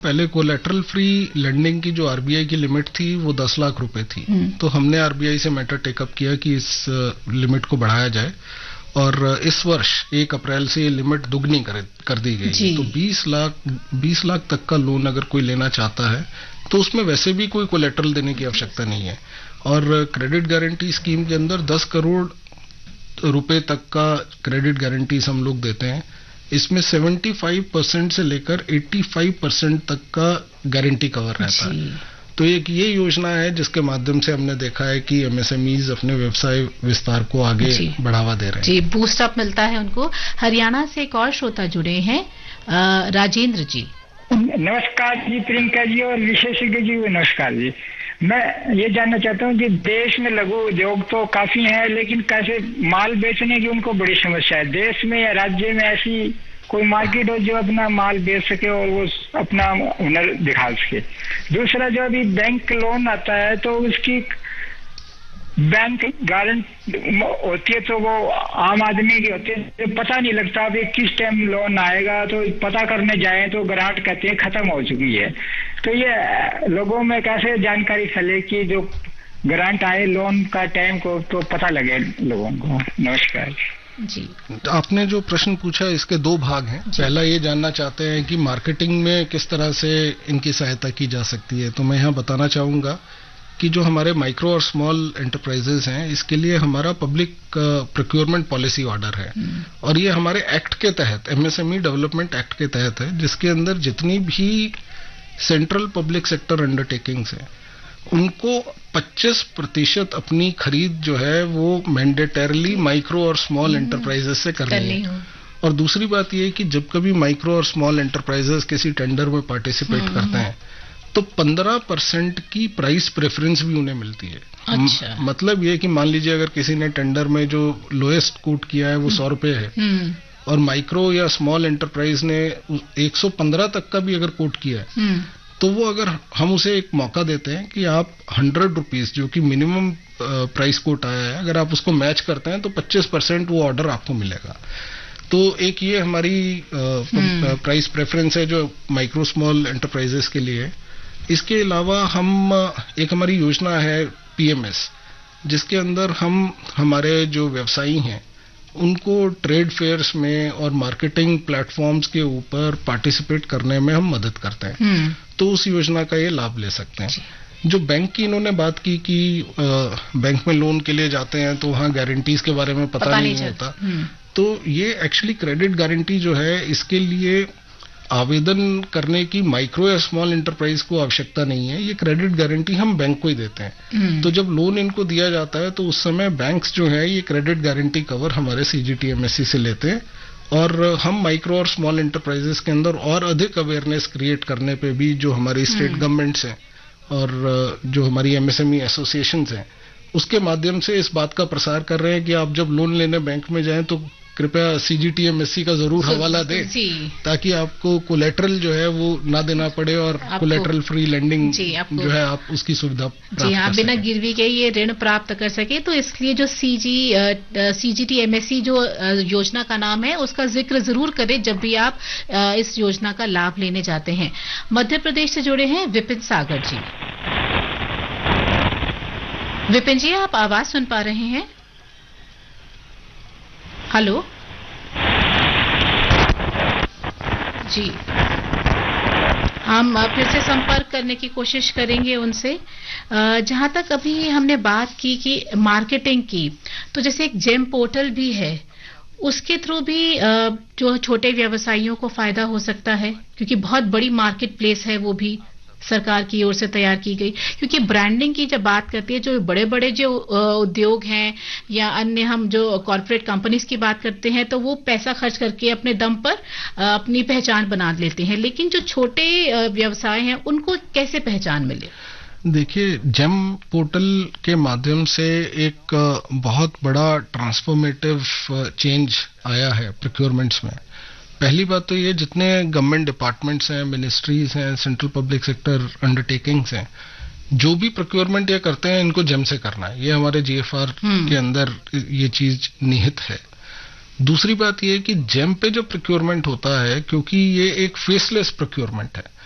पहले collateral free lending की जो आरबीआई की लिमिट थी वो 10 लाख रुपए थी। तो हमने आरबीआई से मैटर टेकअप किया कि इस लिमिट को बढ़ाया जाए और इस वर्ष 1 अप्रैल से ये लिमिट दुगनी कर दी गई है। तो 20 लाख तक का लोन अगर कोई लेना चाहता है तो उसमें वैसे भी कोई कोलैटरल देने की आवश्यकता नहीं है। और क्रेडिट गारंटी स्कीम के अंदर 10 करोड़ रुपए तक का क्रेडिट गारंटीज हम लोग देते हैं। इसमें 75% से लेकर 85% तक का गारंटी कवर रहता है। तो एक ये योजना है जिसके माध्यम से हमने देखा है कि एमएसएमईज अपने व्यवसाय विस्तार को आगे बढ़ावा दे रहे हैं। जी, बूस्ट अप मिलता है उनको। हरियाणा से एक और श्रोता जुड़े हैं, राजेंद्र जी। नमस्कार जी प्रियंका जी और विशेषज्ञ जी, नमस्कार जी। मैं ये जानना चाहता हूँ कि देश में लघु उद्योग तो काफी हैं, लेकिन कैसे माल बेचने की उनको बड़ी समस्या है। देश में या राज्य में ऐसी कोई मार्केट हो जो अपना माल बेच सके और वो अपना हुनर दिखा सके। दूसरा, जो अभी बैंक लोन आता है तो उसकी बैंक गारंटी होती है तो वो आम आदमी की होती है, तो पता नहीं लगता अभी किस टाइम लोन आएगा। तो पता करने जाए तो ग्रांट कहते हैं खत्म हो चुकी है। तो ये लोगों में कैसे जानकारी फैले कि जो ग्रांट आए लोन का टाइम को तो पता लगे लोगों को। नमस्कार जी। आपने जो प्रश्न पूछा इसके 2 भाग हैं। पहला ये जानना चाहते हैं कि मार्केटिंग में किस तरह से इनकी सहायता की जा सकती है। तो मैं यहाँ बताना चाहूंगा कि जो हमारे माइक्रो और स्मॉल एंटरप्राइजेस हैं इसके लिए हमारा पब्लिक प्रोक्योरमेंट पॉलिसी ऑर्डर है और ये हमारे एक्ट के तहत, एमएसएमई डेवलपमेंट एक्ट के तहत है, जिसके अंदर जितनी भी सेंट्रल पब्लिक सेक्टर अंडरटेकिंग्स हैं उनको 25% अपनी खरीद जो है वो मैंडेटरली माइक्रो और स्मॉल एंटरप्राइजेस से करनी है। और दूसरी बात ये है कि जब कभी माइक्रो और स्मॉल एंटरप्राइजेस किसी टेंडर में पार्टिसिपेट करते हैं तो 15% की प्राइस प्रेफरेंस भी उन्हें मिलती है। अच्छा। मतलब ये कि मान लीजिए अगर किसी ने टेंडर में जो लोएस्ट कोट किया है वो 100 रुपए है और माइक्रो या स्मॉल एंटरप्राइज ने 115 तक का भी अगर कोट किया है तो वो अगर हम उसे एक मौका देते हैं कि आप 100 रुपीज जो कि मिनिमम प्राइस कोट आया है, अगर आप उसको मैच करते हैं तो 25% वो ऑर्डर आपको मिलेगा। तो एक ये हमारी प्राइस प्रेफरेंस है जो माइक्रो स्मॉल एंटरप्राइजेस के लिए। इसके अलावा एक हमारी योजना है पीएमएस, जिसके अंदर हम हमारे जो व्यवसायी हैं उनको ट्रेड फेयर्स में और मार्केटिंग प्लेटफॉर्म्स के ऊपर पार्टिसिपेट करने में हम मदद करते हैं। तो उस योजना का ये लाभ ले सकते हैं। जो बैंक की इन्होंने बात की कि बैंक में लोन के लिए जाते हैं तो वहाँ गारंटीज के बारे में पता नहीं होता, तो ये एक्चुअली क्रेडिट गारंटी जो है इसके लिए आवेदन करने की माइक्रो या स्मॉल एंटरप्राइज को आवश्यकता नहीं है। ये क्रेडिट गारंटी हम बैंक को ही देते हैं। तो जब लोन इनको दिया जाता है तो उस समय बैंक्स जो है ये क्रेडिट गारंटी कवर हमारे सीजीटीएमएससी से लेते हैं और हम माइक्रो और स्मॉल एंटरप्राइजेस के अंदर और अधिक अवेयरनेस क्रिएट करने पे भी जो हमारी स्टेट गवर्नमेंट्स हैं और जो हमारी एमएसएमई एसोसिएशंस हैं उसके माध्यम से इस बात का प्रसार कर रहे हैं कि आप जब लोन लेने बैंक में जाएं तो कृपया सीजीटीएमएससी का जरूर हवाला दें ताकि आपको कोलैटरल जो है वो ना देना पड़े और कोलैटरल फ्री लेंडिंग जो है आप उसकी सुविधा प्राप्त कर बिना गिरवी के ये ऋण प्राप्त कर सके। तो इसलिए जो सीजीटीएमएससी जो योजना का नाम है उसका जिक्र जरूर करें जब भी आप इस योजना का लाभ लेने जाते हैं। मध्य प्रदेश से जुड़े हैं विपिन सागर जी। विपिन जी, आप आवाज सुन पा रहे हैं? हेलो जी, हम फिर से संपर्क करने की कोशिश करेंगे उनसे। जहां तक अभी हमने बात की कि मार्केटिंग की, तो जैसे एक जेम पोर्टल भी है, उसके थ्रू भी जो छोटे व्यवसायियों को फायदा हो सकता है क्योंकि बहुत बड़ी मार्केट प्लेस है वो भी सरकार की ओर से तैयार की गई। क्योंकि ब्रांडिंग की जब बात करती है, जो बड़े बड़े जो उद्योग हैं या अन्य हम जो कॉर्पोरेट कंपनीज की बात करते हैं तो वो पैसा खर्च करके अपने दम पर अपनी पहचान बना लेते हैं, लेकिन जो छोटे व्यवसाय हैं उनको कैसे पहचान मिले? देखिए, जेम पोर्टल के माध्यम से एक बहुत बड़ा ट्रांसफॉर्मेटिव चेंज आया है प्रोक्योरमेंट्स में। पहली बात तो ये, जितने गवर्नमेंट डिपार्टमेंट्स हैं, मिनिस्ट्रीज हैं, सेंट्रल पब्लिक सेक्टर अंडरटेकिंग्स हैं, जो भी प्रोक्योरमेंट ये करते हैं इनको जेम से करना है। ये हमारे जीएफआर के अंदर ये चीज निहित है। दूसरी बात ये कि जेम पे जो प्रोक्योरमेंट होता है, क्योंकि ये एक फेसलेस प्रोक्योरमेंट है,